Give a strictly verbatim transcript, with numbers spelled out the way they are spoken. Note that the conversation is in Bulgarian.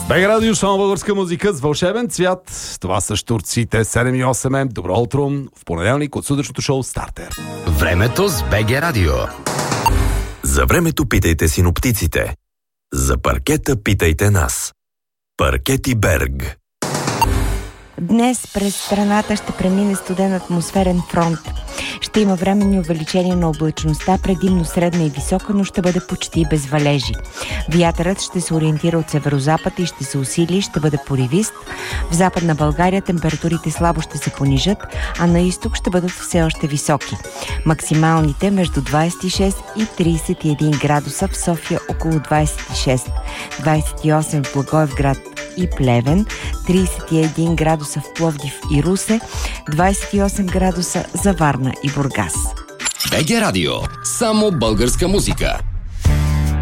БГ Радио, шоу българска музика с вълшебен цвят. Това са щурците седем и осем ем. Добро утро в понеделник от сутрешното шоу Стартер. Времето с БГ Радио. За времето питайте синоптиците. За паркета питайте нас. Паркети Берг. Днес през страната ще премине студен атмосферен фронт. Ще има временни увеличения на облачността, предимно средна и висока, но ще бъде почти без валежи. Вятърът ще се ориентира от северозапад и ще се усили, ще бъде поривист. В Западна България температурите слабо ще се понижат, а на изток ще бъдат все още високи. Максималните между двадесет и шест и тридесет и един градуса, в София около двадесет и шест, двадесет и осем в Благоевград и Плевен, тридесет и един градуса в Пловдив и Русе, двадесет и осем градуса за Варна и Бургас. БГ Радио. Само българска музика.